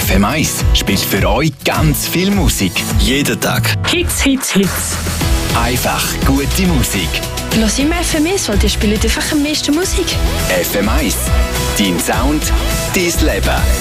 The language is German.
FM1 spielt für euch ganz viel Musik. Jeden Tag. Hits, Hits, Hits. Einfach gute Musik. Lass immer FM1, weil die spielen einfach am meisten Musik. FM1, dein Sound, dein Leben.